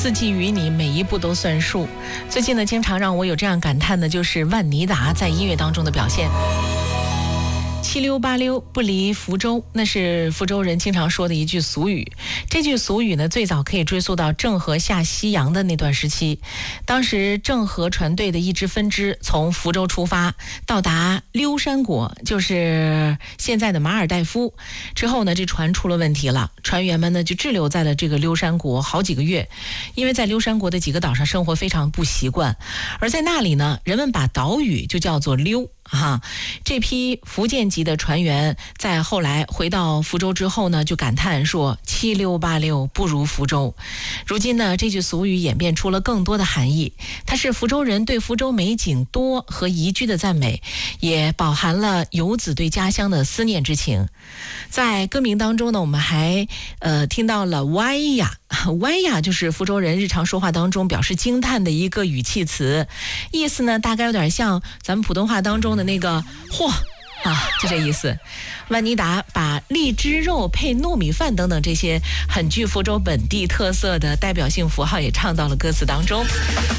四季与你，每一步都算数。最近呢，经常让我有这样感叹的，就是万妮达在音乐当中的表现。七溜八溜不离福州，那是福州人经常说的一句俗语。这句俗语呢，最早可以追溯到郑和下西洋的那段时期。当时郑和船队的一支分支从福州出发，到达溜山国，就是现在的马尔代夫。之后呢，这船出了问题了，船员们呢就滞留在了这个溜山国好几个月，因为在溜山国的几个岛上生活非常不习惯，而在那里呢，人们把岛屿就叫做溜。这批福建籍的船员在后来回到福州之后呢，就感叹说七溜八溜不如福州。如今呢，这句俗语演变出了更多的含义，它是福州人对福州美景多和宜居的赞美，也饱含了游子对家乡的思念之情。在歌名当中呢，我们还听到了歪呀，歪呀就是福州人日常说话当中表示惊叹的一个语气词，意思呢大概有点像咱们普通话当中的那个嚯就这意思。万妮达把荔枝肉配糯米饭等等这些很具福州本地特色的代表性符号也唱到了歌词当中。